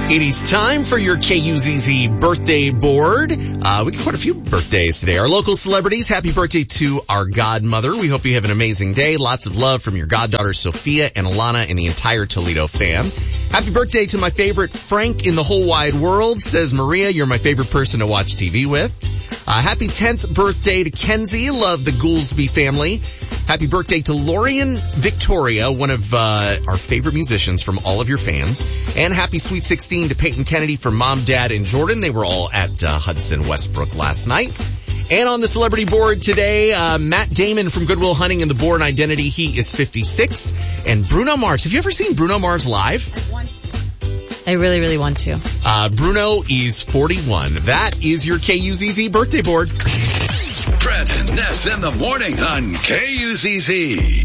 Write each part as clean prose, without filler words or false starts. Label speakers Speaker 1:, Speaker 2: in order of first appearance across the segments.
Speaker 1: It is time for your KUZZ birthday board. We got quite a few birthdays today. Our local celebrities, happy birthday to our godmother. We hope you have an amazing day. Lots of love from your goddaughters, Sophia and Alana, and the entire Toledo fam. Happy birthday to my favorite Frank in the whole wide world, says Maria. You're my favorite person to watch TV with. Happy 10th birthday to Kenzie. Love the Goolsby family. Happy birthday to Lorian Victoria, one of our favorite musicians from all of your fans. And happy Sweet 16 to Peyton Kennedy from Mom, Dad, and Jordan. They were all at Hudson Westbrook last night. And on the celebrity board today, Matt Damon from Good Will Hunting and The Bourne Identity. He is 56. And Bruno Mars. Have you ever seen Bruno Mars live?
Speaker 2: I really, really want to.
Speaker 1: Bruno is 41. That is your KUZZ birthday board.
Speaker 3: Brett and Ness in the morning on KUZZ.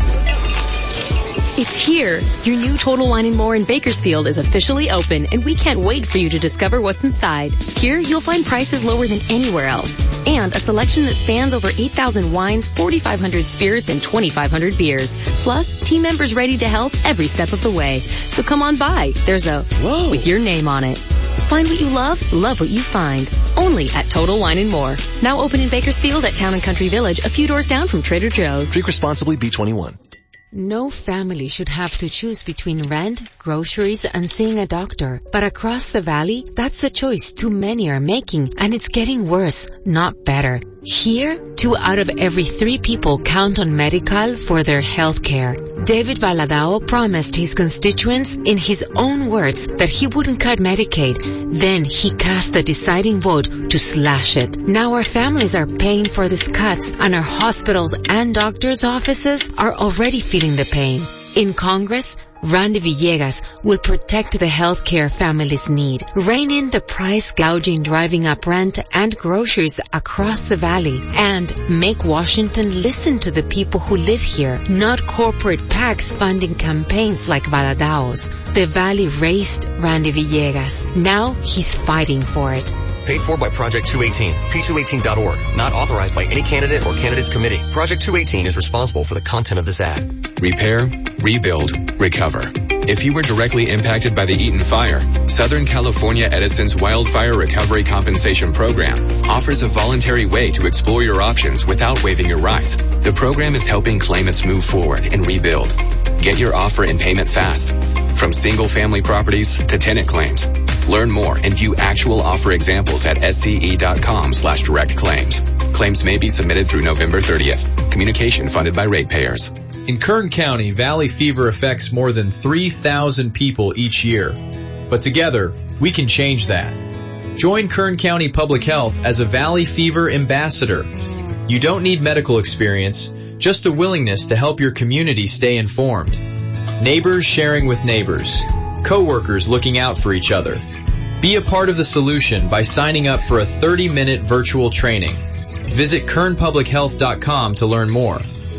Speaker 4: It's here. Your new Total Wine & More in Bakersfield is officially open, and we can't wait for you to discover what's inside. Here, you'll find prices lower than anywhere else, and a selection that spans over 8,000 wines, 4,500 spirits, and 2,500 beers. Plus, team members ready to help every step of the way. So come on by. There's a Whoa with your name on it. Find what you love what you find. Only at Total Wine & More. Now open in Bakersfield at Town & Country Village, a few doors down from Trader Joe's.
Speaker 5: Drink responsibly, B21.
Speaker 6: No family should have to choose between rent, groceries, and seeing a doctor. But across the valley, that's the choice too many are making, and it's getting worse, not better. Here, 2 out of every 3 people count on Medi-Cal for their health care. David Valadao promised his constituents, in his own words, that he wouldn't cut Medicaid. Then he cast the deciding vote to slash it. Now our families are paying for these cuts, and our hospitals and doctors' offices are already feeling the pain. In Congress, Randy Villegas will protect the health care families need, rein in the price gouging driving up rent and groceries across the valley, and make Washington listen to the people who live here, not corporate PACs funding campaigns like Valadao's. The valley raised Randy Villegas. Now he's fighting for it.
Speaker 7: Paid for by Project 218, P218.org. Not authorized by any candidate or candidates committee. Project 218 is responsible for the content of this ad.
Speaker 8: Repair, rebuild, recover. If you were directly impacted by the Eaton fire, Southern California Edison's Wildfire Recovery Compensation Program offers a voluntary way to explore your options without waiving your rights. The program is helping claimants move forward and rebuild. Get your offer and payment fast. From single-family properties to tenant claims. Learn more and view actual offer examples at sce.com/direct claims. Claims may be submitted through November 30th. Communication funded by ratepayers.
Speaker 9: In Kern County, valley fever affects more than 3,000 people each year. But together, we can change that. Join Kern County Public Health as a Valley Fever Ambassador. You don't need medical experience, just a willingness to help your community stay informed. Neighbors sharing with neighbors. Coworkers looking out for each other. Be a part of the solution by signing up for a 30-minute virtual training. Visit kernpublichealth.com to learn more.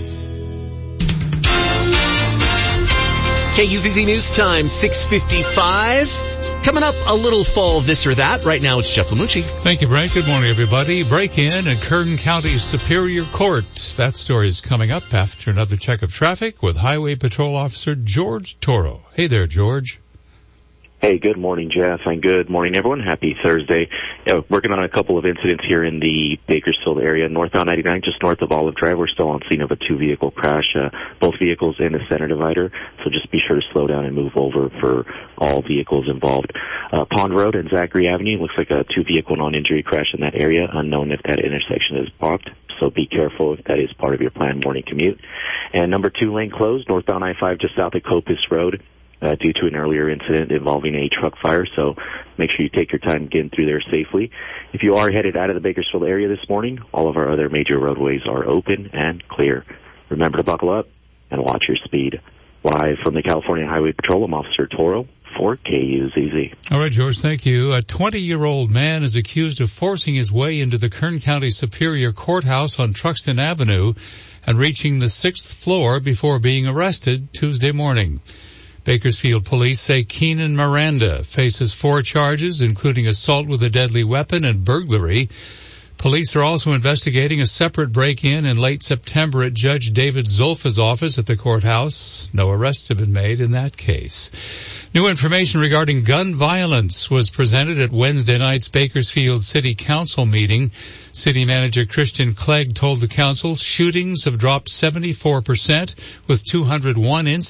Speaker 1: KUZZ News Time, 6:55. Coming up, a little fall this or that. Right now, it's Jeff Lamucci.
Speaker 10: Thank you, Brent. Good morning, everybody. Break-in at Kern County Superior Court. That story is coming up after another check of traffic with Highway Patrol Officer George Toro. Hey there, George.
Speaker 11: Hey, good morning, Jeff, and good morning, everyone. Happy Thursday. Working on a couple of incidents here in the Bakersfield area. Northbound 99, just north of Olive Drive. We're still on scene of a 2-vehicle crash, both vehicles in the center divider, so just be sure to slow down and move over for all vehicles involved. Pond Road and Zachary Avenue, looks like a 2-vehicle non-injury crash in that area. Unknown if that intersection is blocked, so be careful if that is part of your planned morning commute. And number 2 lane closed, northbound I-5 just south of Copus Road. Due to an earlier incident involving a truck fire, so make sure you take your time getting through there safely. If you are headed out of the Bakersfield area this morning, all of our other major roadways are open and clear. Remember to buckle up and watch your speed. Live from the California Highway Patrol, I'm Officer Toro for KUZZ.
Speaker 10: All right, George, thank you. A 20-year-old man is accused of forcing his way into the Kern County Superior Courthouse on Truxton Avenue and reaching the 6th floor before being arrested Tuesday morning. Bakersfield police say Keenan Miranda faces 4 charges, including assault with a deadly weapon and burglary. Police are also investigating a separate break-in in late September at Judge David Zulfa's office at the courthouse. No arrests have been made in that case. New information regarding gun violence was presented at Wednesday night's Bakersfield City Council meeting. City Manager Christian Clegg told the council shootings have dropped 74% with 201 incidents.